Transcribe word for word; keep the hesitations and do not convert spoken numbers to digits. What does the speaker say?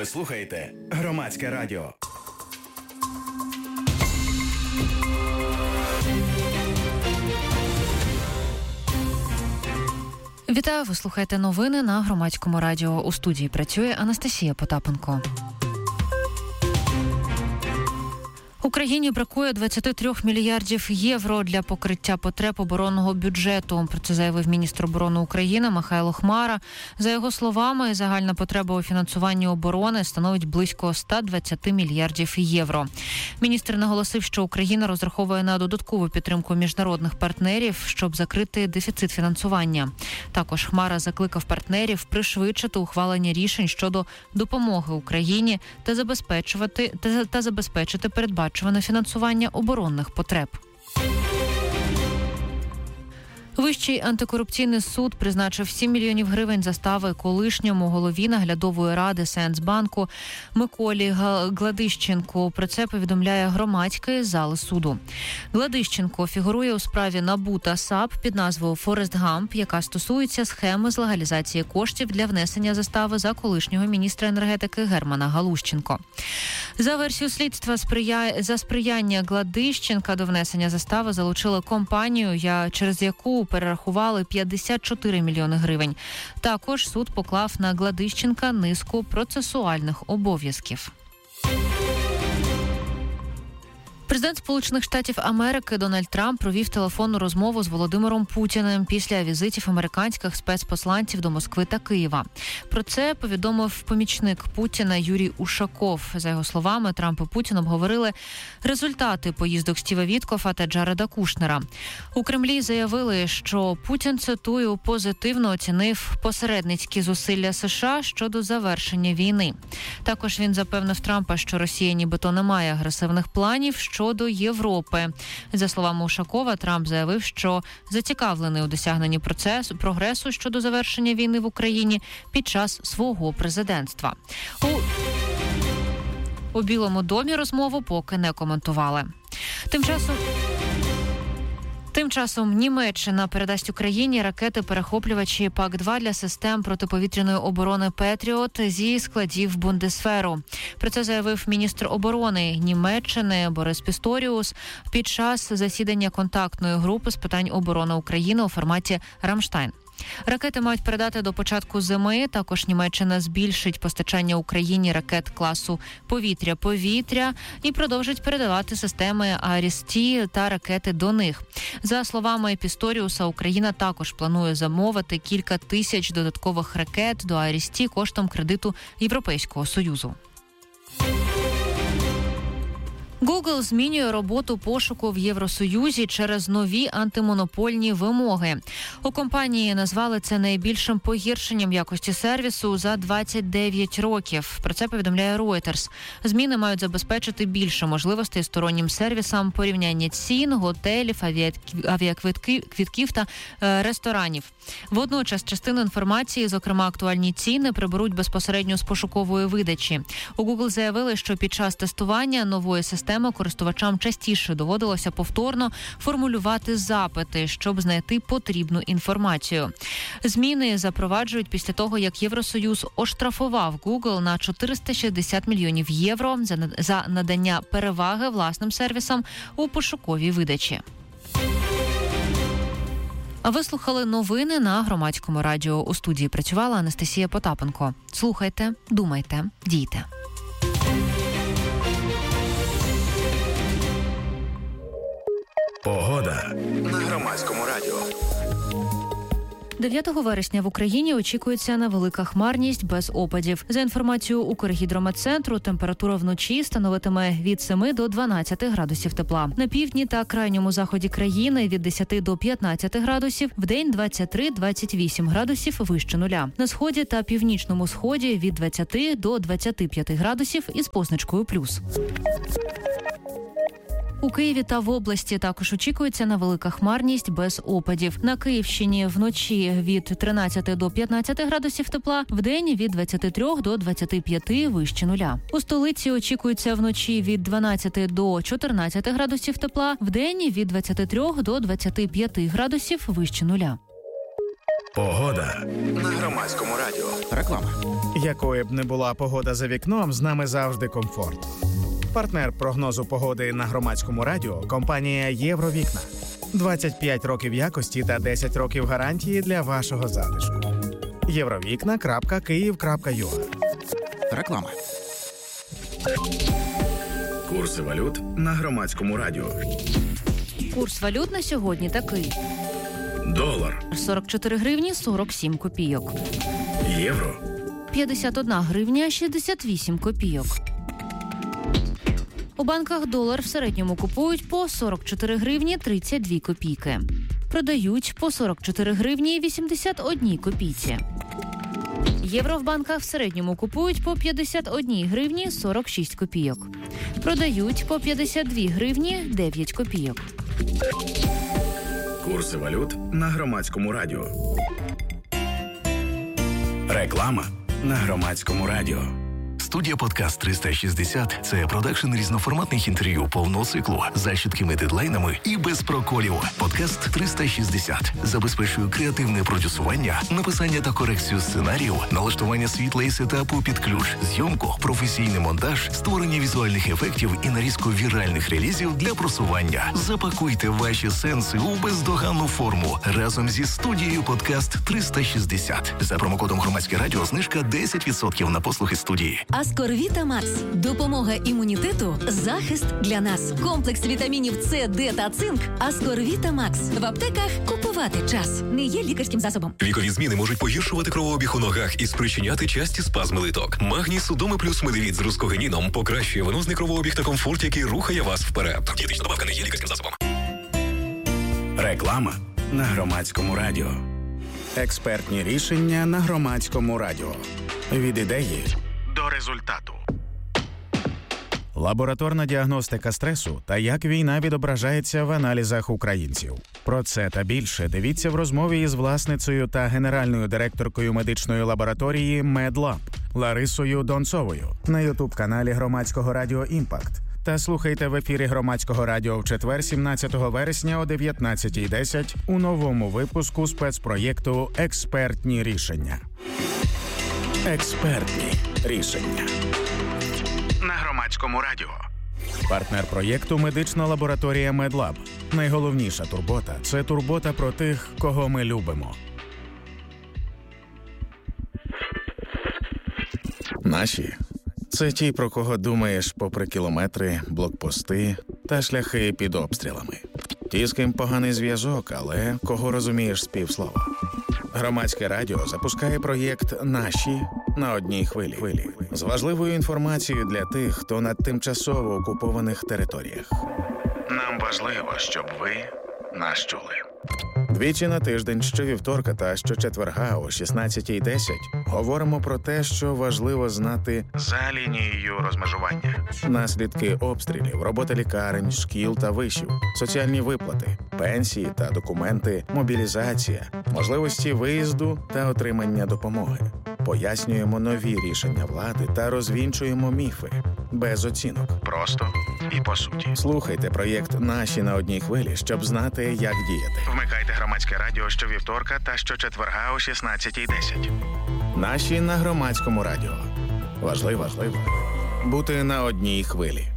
Ви слухаєте Громадське радіо. Вітаю, ви слухаєте новини на Громадському радіо. У студії працює Анастасія Потапенко. Україні бракує двадцять три мільярдів євро для покриття потреб оборонного бюджету. Про це заявив міністр оборони України Михайло Хмара. За його словами, загальна потреба у фінансуванні оборони становить близько сто двадцять мільярдів євро. Міністр наголосив, що Україна розраховує на додаткову підтримку міжнародних партнерів, щоб закрити дефіцит фінансування. Також Хмара закликав партнерів пришвидшити ухвалення рішень щодо допомоги Україні та забезпечувати та, та забезпечити передбачення на фінансування оборонних потреб. Вищий антикорупційний суд призначив сім мільйонів гривень застави колишньому голові наглядової ради Сенсбанку Миколі Гладищенку. Про це повідомляє громадське з зали суду. Гладищенко фігурує у справі НАБУ та САП під назвою «Форест Гамп», яка стосується схеми з легалізації коштів для внесення застави за колишнього міністра енергетики Германа Галущенко. За версією слідства, сприяє... за сприяння Гладищенка до внесення застави залучили компанію, я... через яку перерахували п'ятдесят чотири мільйони гривень. Також суд поклав на Гладищенка низку процесуальних обов'язків. Президент Сполучених Штатів Америки Дональд Трамп провів телефонну розмову з Володимиром Путіним після візитів американських спецпосланців до Москви та Києва. Про це повідомив помічник Путіна Юрій Ушаков. За його словами, Трамп і Путін обговорили результати поїздок Стіва Віткофа та Джареда Кушнера. У Кремлі заявили, що Путін, цитую, позитивно оцінив посередницькі зусилля США щодо завершення війни. Також він запевнив Трампа, що Росія нібито не має агресивних планів щодо Європи. За словами Ушакова, Трамп заявив, що зацікавлений у досягненні процесу прогресу щодо завершення війни в Україні під час свого президентства. У, у Білому домі розмову поки не коментували. Тим часом Тим часом Німеччина передасть Україні ракети-перехоплювачі пак два для систем протиповітряної оборони «Петріот» зі складів Бундесверу. Про це заявив міністр оборони Німеччини Борис Пісторіус під час засідання контактної групи з питань оборони України у форматі «Рамштайн». Ракети мають передати до початку зими. Також Німеччина збільшить постачання Україні ракет класу повітря-повітря і продовжить передавати системи «Арісті» та ракети до них. За словами Пісторіуса, Україна також планує замовити кілька тисяч додаткових ракет до «Арісті» коштом кредиту Європейського Союзу. Google змінює роботу пошуку в Євросоюзі через нові антимонопольні вимоги. У компанії назвали це найбільшим погіршенням якості сервісу за двадцять дев'ять років. Про це повідомляє Reuters. Зміни мають забезпечити більше можливостей стороннім сервісам порівняння цін, готелів, авіаквитків та е, ресторанів. Водночас частину інформації, зокрема актуальні ціни, приберуть безпосередньо з пошукової видачі. У Google заявили, що під час тестування нової системи користувачам частіше доводилося повторно формулювати запити, щоб знайти потрібну інформацію. Зміни запроваджують після того, як Євросоюз оштрафував Google на чотириста шістдесят мільйонів євро за надання переваги власним сервісам у пошуковій видачі. А ви слухали новини на Громадському радіо. У студії працювала Анастасія Потапенко. Слухайте, думайте, дійте. Погода на Громадському радіо. дев'ятого вересня в Україні очікується невелика хмарність без опадів. За інформацією Укргідрометцентру, температура вночі становитиме від семи до дванадцяти градусів тепла. На півдні та крайньому заході країни від десяти до п'ятнадцяти градусів, вдень двадцять три - двадцять вісім градусів вище нуля. На сході та північному сході від двадцяти до двадцяти п'яти градусів із позначкою плюс. У Києві та в області також очікується невелика хмарність без опадів. На Київщині вночі від тринадцяти до п'ятнадцяти градусів тепла, вдень від двадцяти трьох до двадцяти п'яти вище нуля. У столиці очікується вночі від дванадцяти до чотирнадцяти градусів тепла, вдень від двадцяти трьох до двадцяти п'яти градусів вище нуля. Погода на Громадському радіо. Реклама. Якою б не була погода за вікном, з нами завжди комфорт. Партнер прогнозу погоди на Громадському радіо – компанія «Євровікна». двадцять п'ять років якості та десять років гарантії для вашого затишку. євровікна крапка київ крапка ю а. Реклама. Курси валют на Громадському радіо. Курс валют на сьогодні такий. Долар. сорок чотири гривні сорок сім копійок. Євро. п'ятдесят одна гривня шістдесят вісім копійок. У банках долар в середньому купують по сорок чотири гривні тридцять дві копійки. Продають по сорок чотири гривні вісімдесят одна копійці. Євро в банках в середньому купують по п'ятдесят одна гривні сорок шість копійок. Продають по п'ятдесят дві гривні дев'ять копійок. Курси валют на Громадському радіо. Реклама на Громадському радіо. Студія «Подкаст триста шістдесят» – це продакшн різноформатних інтерв'ю повного циклу за чіткими дедлайнами і без проколів. «Подкаст триста шістдесят» забезпечує креативне продюсування, написання та корекцію сценарію, налаштування світла і сетапу під ключ, зйомку, професійний монтаж, створення візуальних ефектів і нарізку віральних релізів для просування. Запакуйте ваші сенси у бездоганну форму разом зі студією «Подкаст триста шістдесят». За промокодом «Громадське радіо» знижка десять відсотків на послуги студії. Аскорвіта Макс. Допомога імунітету. Захист для нас. Комплекс вітамінів С, Д та цинк. Аскорвіта Макс. В аптеках купувати час. Не є лікарським засобом. Вікові зміни можуть погіршувати кровообіг у ногах і спричиняти часті спазми литок. Магній Судоми плюс Медивіт з рускогенідом покращує венозний кровообіг та комфорт, який рухає вас вперед. Дієтична добавка не є лікарським засобом. Реклама на Громадському радіо. Експертні рішення на Громадському радіо. Від ідеї до результату. Лабораторна діагностика стресу та як війна відображається в аналізах українців. Про це та більше дивіться в розмові із власницею та генеральною директоркою медичної лабораторії «Медлаб» Ларисою Донцовою на ютуб-каналі Громадського радіо «Імпакт». Та слухайте в ефірі Громадського радіо в четвер, сімнадцятого вересня о дев'ятнадцятій десять у новому випуску спецпроєкту «Експертні рішення». Експертні рішення на Громадському радіо. Партнер проєкту – медична лабораторія «Медлаб». Найголовніша турбота – це турбота про тих, кого ми любимо. Наші – це ті, про кого думаєш попри кілометри, блокпости та шляхи під обстрілами. Ті, з ким поганий зв'язок, але кого розумієш з півслова. Громадське радіо запускає проєкт «Наші» на одній хвилі. З важливою інформацією для тих, хто на тимчасово окупованих територіях. Нам важливо, щоб ви нас чули. Двічі на тиждень, щовівторка та щочетверга о шістнадцятій десять говоримо про те, що важливо знати за лінією розмежування. Наслідки обстрілів, робота лікарень, шкіл та вишів, соціальні виплати, пенсії та документи, мобілізація, можливості виїзду та отримання допомоги. Пояснюємо нові рішення влади та розвінчуємо міфи. Без оцінок. Просто і по суті. Слухайте проєкт «Наші» на одній хвилі, щоб знати, як діяти. Вмикайте Громадське радіо щовівторка та щочетверга о шістнадцятій десять. «Наші» на Громадському радіо. Важливо, важливо бути на одній хвилі.